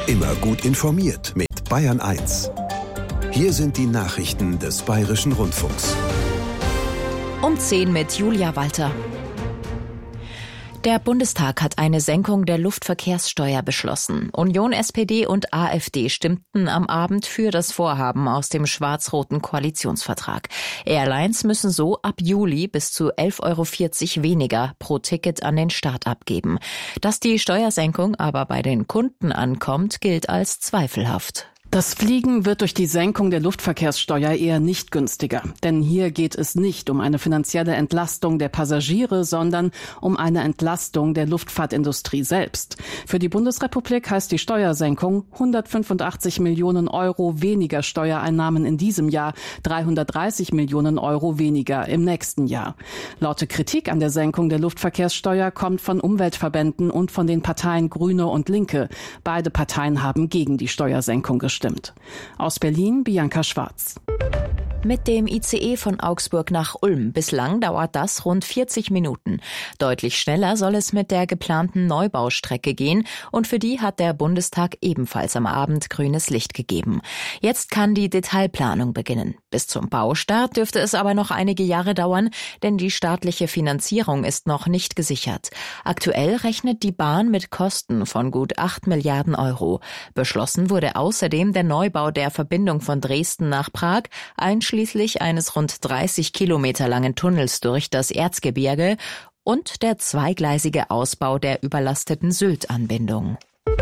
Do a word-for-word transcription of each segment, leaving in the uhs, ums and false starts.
Immer gut informiert mit Bayern eins. Hier sind die Nachrichten des Bayerischen Rundfunks. Um zehn mit Julia Walter. Der Bundestag hat eine Senkung der Luftverkehrssteuer beschlossen. Union, S P D und AfD stimmten am Abend für das Vorhaben aus dem schwarz-roten Koalitionsvertrag. Airlines müssen so ab Juli bis zu elf Euro vierzig weniger pro Ticket an den Staat abgeben. Dass die Steuersenkung aber bei den Kunden ankommt, gilt als zweifelhaft. Das Fliegen wird durch die Senkung der Luftverkehrssteuer eher nicht günstiger. Denn hier geht es nicht um eine finanzielle Entlastung der Passagiere, sondern um eine Entlastung der Luftfahrtindustrie selbst. Für die Bundesrepublik heißt die Steuersenkung hundertfünfundachtzig Millionen Euro weniger Steuereinnahmen in diesem Jahr, dreihundertdreißig Millionen Euro weniger im nächsten Jahr. Laute Kritik an der Senkung der Luftverkehrssteuer kommt von Umweltverbänden und von den Parteien Grüne und Linke. Beide Parteien haben gegen die Steuersenkung gestimmt. Stimmt. Aus Berlin, Bianca Schwarz. Mit dem I C E von Augsburg nach Ulm. Bislang dauert das rund vierzig Minuten. Deutlich schneller soll es mit der geplanten Neubaustrecke gehen und für die hat der Bundestag ebenfalls am Abend grünes Licht gegeben. Jetzt kann die Detailplanung beginnen. Bis zum Baustart dürfte es aber noch einige Jahre dauern, denn die staatliche Finanzierung ist noch nicht gesichert. Aktuell rechnet die Bahn mit Kosten von gut acht Milliarden Euro. Beschlossen wurde außerdem der Neubau der Verbindung von Dresden nach Prag, einschließlich Schließlich eines rund dreißig Kilometer langen Tunnels durch das Erzgebirge und der zweigleisige Ausbau der überlasteten Sylt-Anbindung.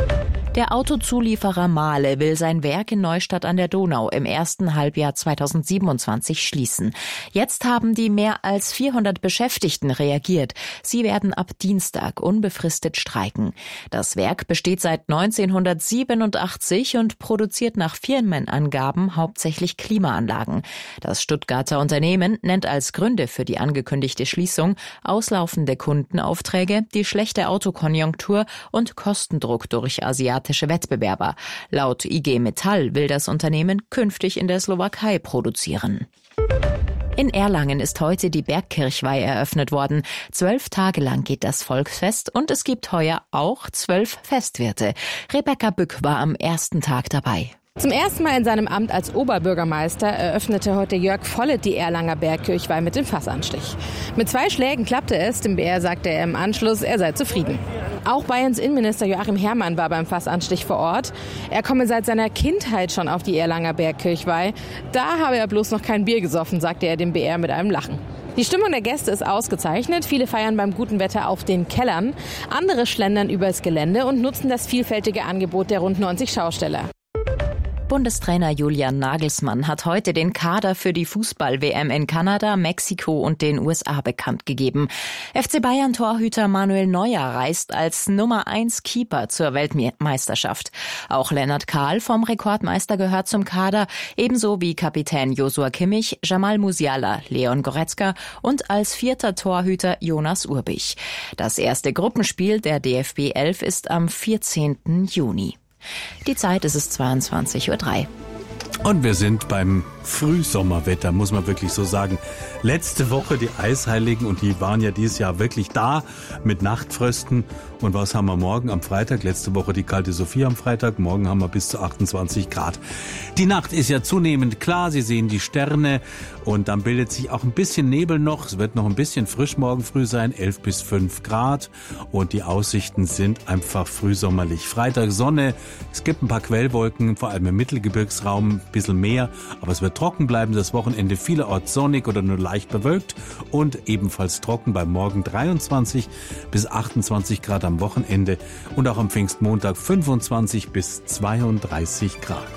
Der Autozulieferer Mahle will sein Werk in Neustadt an der Donau im ersten Halbjahr zweitausendsiebenundzwanzig schließen. Jetzt haben die mehr als vierhundert Beschäftigten reagiert. Sie werden ab Dienstag unbefristet streiken. Das Werk besteht seit neunzehnhundertsiebenundachtzig und produziert nach Firmenangaben hauptsächlich Klimaanlagen. Das Stuttgarter Unternehmen nennt als Gründe für die angekündigte Schließung auslaufende Kundenaufträge, die schlechte Autokonjunktur und Kostendruck durch asiatische Wettbewerber. Laut I G Metall will das Unternehmen künftig in der Slowakei produzieren. In Erlangen ist heute die Bergkirchweih eröffnet worden. Zwölf Tage lang geht das Volksfest und es gibt heuer auch zwölf Festwirte. Rebecca Bück war am ersten Tag dabei. Zum ersten Mal in seinem Amt als Oberbürgermeister eröffnete heute Jörg Vollet die Erlanger Bergkirchweih mit dem Fassanstich. Mit zwei Schlägen klappte es, dem B R sagte er im Anschluss, er sei zufrieden. Auch Bayerns Innenminister Joachim Herrmann war beim Fassanstich vor Ort. Er komme seit seiner Kindheit schon auf die Erlanger Bergkirchweih. Da habe er bloß noch kein Bier gesoffen, sagte er dem B R mit einem Lachen. Die Stimmung der Gäste ist ausgezeichnet. Viele feiern beim guten Wetter auf den Kellern. Andere schlendern übers Gelände und nutzen das vielfältige Angebot der rund neunzig Schausteller. Bundestrainer Julian Nagelsmann hat heute den Kader für die Fußball-W M in Kanada, Mexiko und den U S A bekannt gegeben. F C Bayern-Torhüter Manuel Neuer reist als Nummer eins Keeper zur Weltmeisterschaft. Auch Lennart Kahl vom Rekordmeister gehört zum Kader, ebenso wie Kapitän Joshua Kimmich, Jamal Musiala, Leon Goretzka und als vierter Torhüter Jonas Urbich. Das erste Gruppenspiel der D F B elf ist am vierzehnten Juni. Die Zeit ist es zweiundzwanzig Uhr drei. Und wir sind beim Frühsommerwetter, muss man wirklich so sagen. Letzte Woche die Eisheiligen und die waren ja dieses Jahr wirklich da mit Nachtfrösten. Und was haben wir morgen am Freitag? Letzte Woche die kalte Sophie am Freitag. Morgen haben wir bis zu achtundzwanzig Grad. Die Nacht ist ja zunehmend klar. Sie sehen die Sterne und dann bildet sich auch ein bisschen Nebel noch. Es wird noch ein bisschen frisch morgen früh sein, elf bis fünf Grad. Und die Aussichten sind einfach frühsommerlich. Freitag Sonne. Es gibt ein paar Quellwolken, vor allem im Mittelgebirgsraum ein bisschen mehr. Aber es wird trocken bleiben. Das Wochenende vielerorts sonnig oder nur leicht bewölkt und ebenfalls trocken. Bei morgen dreiundzwanzig bis achtundzwanzig Grad am Wochenende und auch am Pfingstmontag fünfundzwanzig bis zweiunddreißig Grad.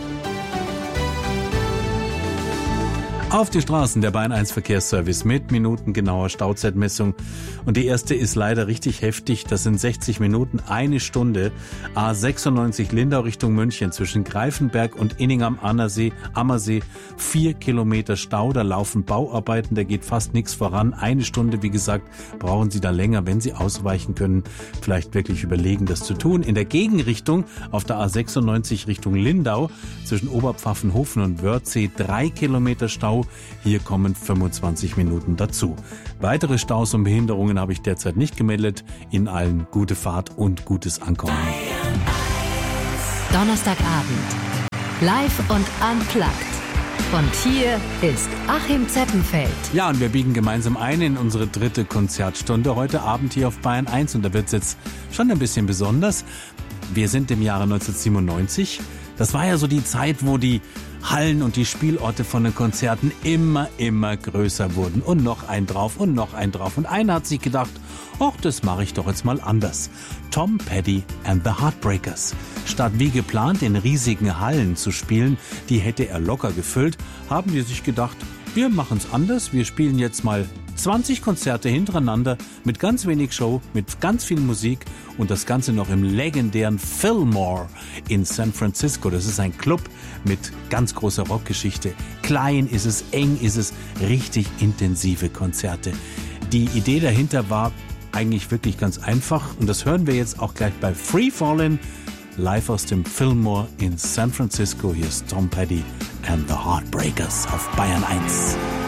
Auf die Straßen der Bayern eins Verkehrsservice mit minutengenauer Stauzeitmessung. Und die erste ist leider richtig heftig. Das sind sechzig Minuten, eine Stunde. A sechsundneunzig Lindau Richtung München zwischen Greifenberg und Inning am Ammersee. Ammersee. Vier Kilometer Stau, da laufen Bauarbeiten, da geht fast nichts voran. Eine Stunde, wie gesagt, brauchen Sie da länger. Wenn Sie ausweichen können, vielleicht wirklich überlegen, das zu tun. In der Gegenrichtung auf der A sechsundneunzig Richtung Lindau zwischen Oberpfaffenhofen und Wörthsee drei Kilometer Stau. Hier kommen fünfundzwanzig Minuten dazu. Weitere Staus und Behinderungen habe ich derzeit nicht gemeldet. Ihnen allen gute Fahrt und gutes Ankommen. Donnerstagabend. Live und unplugged. Und hier ist Achim Zeppenfeld. Ja, und wir biegen gemeinsam ein in unsere dritte Konzertstunde heute Abend hier auf Bayern eins. Und da wird es jetzt schon ein bisschen besonders. Wir sind im Jahre neunzehnhundertsiebenundneunzig. Das war ja so die Zeit, wo die Hallen und die Spielorte von den Konzerten immer, immer größer wurden. Und noch ein drauf und noch ein drauf. Und einer hat sich gedacht, ach, das mache ich doch jetzt mal anders. Tom Petty and the Heartbreakers. Statt wie geplant in riesigen Hallen zu spielen, die hätte er locker gefüllt, haben die sich gedacht, wir machen es anders. Wir spielen jetzt mal zwanzig Konzerte hintereinander mit ganz wenig Show, mit ganz viel Musik und das Ganze noch im legendären Fillmore in San Francisco. Das ist ein Club mit ganz großer Rockgeschichte. Klein ist es, eng ist es, richtig intensive Konzerte. Die Idee dahinter war eigentlich wirklich ganz einfach und das hören wir jetzt auch gleich bei Free Fallin', live aus dem Fillmore in San Francisco. Hier ist Tom Petty and the Heartbreakers auf Bayern eins.